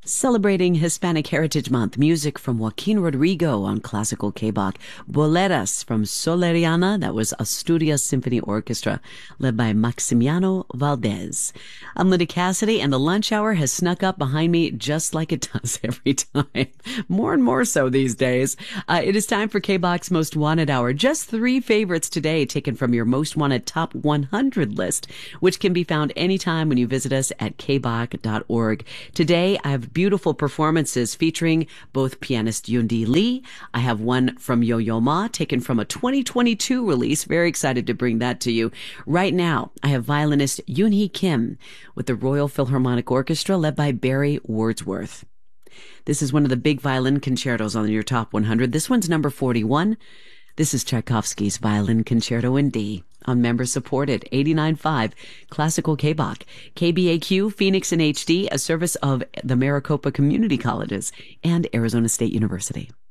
Celebrating Hispanic Heritage Month, music from Joaquin Rodrigo on classical K-Bach. Boleras from Soleriana, that was Asturias Symphony Orchestra, led by Maximiano Valdez. I'm Linda Cassidy, and the lunch hour has snuck up behind me just like it does every time. More and more so these days. It is time for K-Bach's Most Wanted Hour. Just 3 favorites today taken from your Most Wanted Top 100 list, which can be found anytime when you visit us at kbach.org. Today, I have beautiful performances featuring both pianist Yundi Lee. I have one from Yo-Yo Ma, taken from a 2022 release. Very excited to bring that to you. Right now, I have violinist Yoon-hee Kim with the Royal Philharmonic Orchestra, led by Barry Wordsworth. This is one of the big violin concertos on your Top 100. This one's number 41. This is Tchaikovsky's Violin Concerto in D on member-supported 89.5 Classical K-Bach. KBAQ, Phoenix in HD, a service of the Maricopa Community Colleges and Arizona State University.